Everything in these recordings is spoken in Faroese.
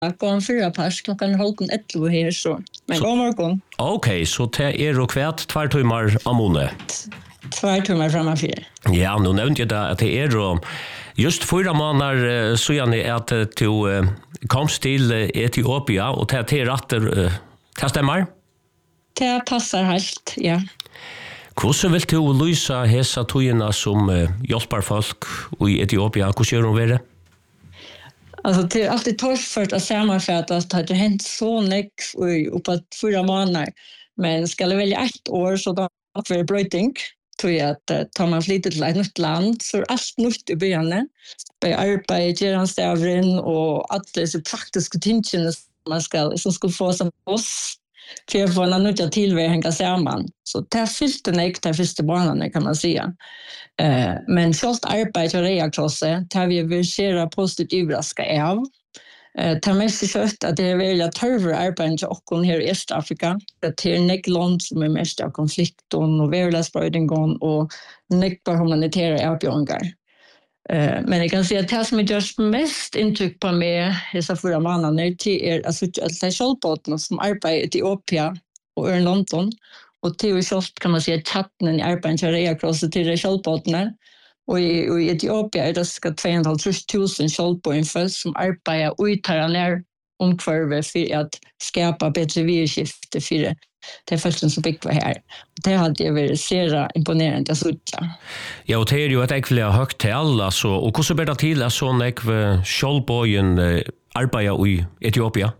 Gån 4 pers, klockan 11 här så. Men god morgon. Okej, så det och kvärt 2 timmar om månaden. 2 timmar framför. Ja, nu nämnde jag det att det är då just 4 månader så gärna att du komst till Etiopia och det rätter det stämmer? Det passar helt, ja. Hvordan vil du lysa hesa tøyina som hjälpar folk i Etiopia? Hvordan gjør hun det? Alltså det är alltid torrfört att sammanfatta att det har hänt så mycket uppåt 4 månader. Men ska det välja 1 år så då får det bröting. Tror jag att tar man flyttat till ett nytt land så är allt nytt i början. Bei arbete, geranstavren och att det är så praktiska tingen som ska få som oss. För att få en nytt tillväg hänga samman. Så det fyllde det första banan kan man säga. Men självt arbete och reakrosse, det vi vill se positivt överraska av. Det är mest kött att det är väldigt törvare arbete och här i Östafrika. Det är nekland som är mest av konflikten och väldigt och nekbar humanitära avbjörningar. Men jag kan säga att det som gör mest intryck på mig dessa 4 månader är alltså att det är kjolpåterna som arbetar i Etiopia och i London. Och till och kjolt kan man säga chatten i arbetet i reakrosset till kjolpåterna. Och i Etiopia är det ska 2,5 tusen kjolpåterna som arbetar och uttalar ner omkvarvet för att skapa bättre virskifte för det är först som fick vara här. Det hade jag varit så imponerande att sitta. Ja, och det är ju ett äckligt högt till alla. Så, och hur så blir det till att sån äcklig kjolpågen arbetar i Etiopia?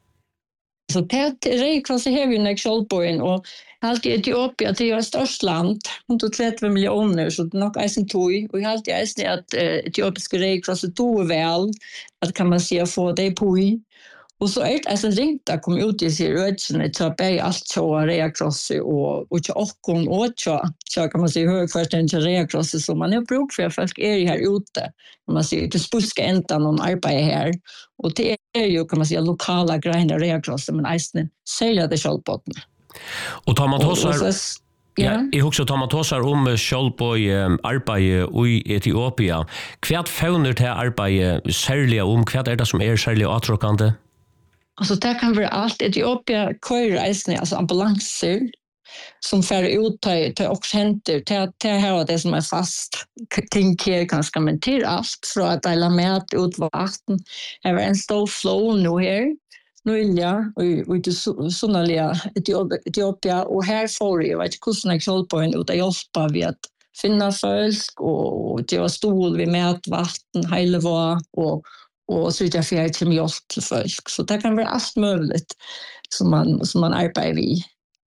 Så det räknas i huvuden kjolpågen och allt i Etiopia det är ett störst land, 130 miljoner, så det är nog eisen tog. Och jag har alltid eisen att etiopiska räknas är väl, att kan man säga få det på i. Och så är det en ringt att komma ut i sig rödsen till att bära allt så reakrosse och till åkon och så kan man säga högkvarten reakrosse som man är bruk för folk är här ute. Kan man säga det spuska ändan någon arbete här. Och det är ju kan man säga lokala grejer reakrosse men eisen säljer det självbotten. Och tar man tossar jag också tar man tossar om självboj arbete i Etiopia. Kvärt fauner till arbete särskilt om kvärt är det som är särskilt attraktivt. Alltså det kan vara allt Etiopia köreisne alltså ambulanser som fär ut till också händer till här det som är fast tänker ganska men till allt för att dela med ut vatten. Det var en stor flow nu här. Nu och det sonaliga Etiopia och här får jag vet hur jag håller på en ut att hjälpa vi att finna folk och det var stol vid med vatten hela var och så jag får till hjälp till folk. Så det kan vara allt möjligt som man arbetar vid.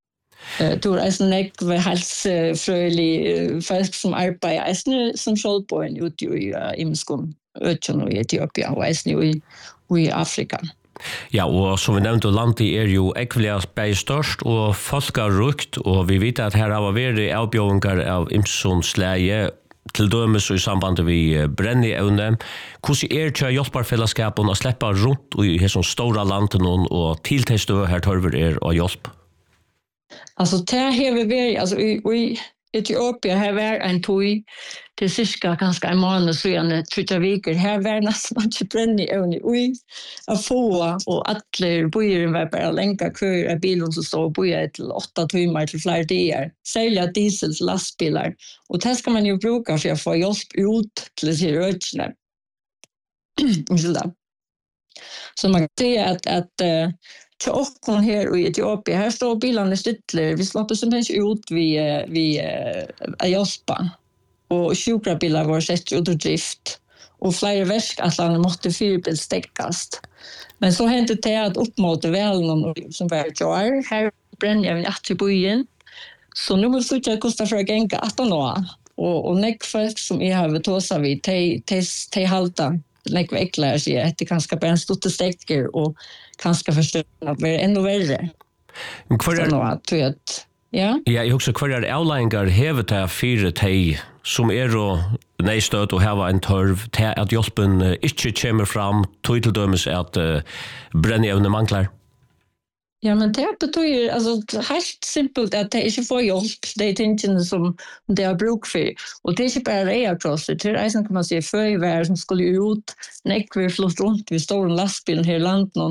Då är det näck med hälsofröjlig folk som arbetar som själv på en ute i Imskon, i Etiopien och i Afrika. Ja, och som vi nämnde, landet är ju äckligt störst och folkarukt och vi vet att här har varit avbjörningar av Imsonsläge till dömes och i samband med brännevne. Hvordan är det hjälparfällskapen att släppa runt i dessa stora landen och tilltestö här törver och hjälp? Alltså det här vi alltså i Etiopia här var en tog till cirka ganska en månad sedan 3 veckor här var nästan inte brännevne att få och alla bojer var bara länka kör bilen som står bojer till 8 timmar till flera dagar. Sälja diesels lastbilar och det ska man ju bruka för att få hjälp ut till sig rötterna. Så man kan säga att till åkon här i Etiopien, här står bilarna styttler, vi släpper som helst ut vid Ajospa. Och sjukra var sett ut ur drift. Och flera väskatlarna måste fyrbilstäckas. Men så hände det att uppmåte väl någon som var klar. Här bränner jag en 80 byen. Så nu måste jag kosta för att gänga 18 år. Och näck folk som jag har tåsat vid, de halta. Näck väcklar sig att det kanske bara en stort stäcker och kanske förstår att det är ännu värre. Ja, jag också kvar är avläggar hävet här 4 tej som är då nästöd och ha en törv till att hjälpen inte kommer fram till dömes att brännevne manglar. Ja, men det betyder alltså helt simpelt att det inte får hjälp, det tingene som det har bruk för. Och det är inte bara Rea Cross, det är kan man säga förvär som skulle ut, nekver flott runt vid stora lastbilen här i landet